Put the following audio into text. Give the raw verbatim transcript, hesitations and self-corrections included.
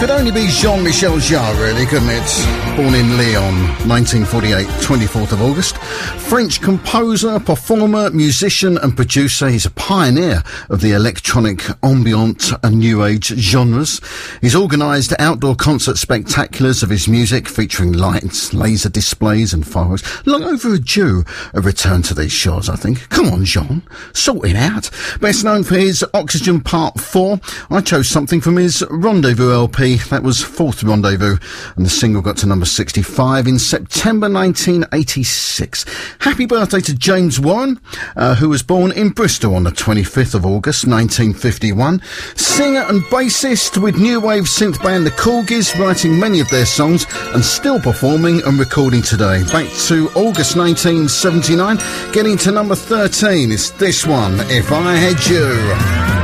Could only be Jean-Michel Jarre, really, couldn't it? Born in Lyon, nineteen forty-eight, twenty-fourth of August. French composer, performer, musician and producer. He's a pioneer of the electronic, ambient and new age genres. He's organised outdoor concert spectaculars of his music featuring lights, laser displays and fireworks. Long overdue a return to these shores, I think. Come on, Jean, sort it out. Best known for his Oxygen Part four. I chose something from his Rendezvous L P. That was Fourth Rendezvous, and the single got to number sixty-five in September nineteen eighty-six. Happy birthday to James Warren, uh, who was born in Bristol on the twenty-fifth of August nineteen fifty-one. Singer and bassist with new wave synth band The Corgis, writing many of their songs and still performing and recording today. Back to August nineteen seventy-nine, getting to number thirteen is this one, If I Had You.